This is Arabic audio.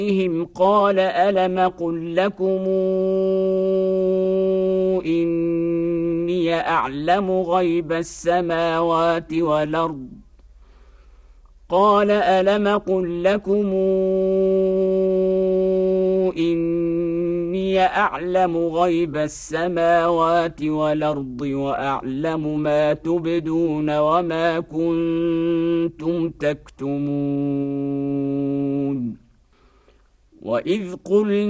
قال ألم قل لكم إني أعلم غيب السماوات والأرض قال ألم قل لكم إني أعلم غيب السماوات والأرض وأعلم ما تبدون وما كنتم تكتمون وإذ قلنا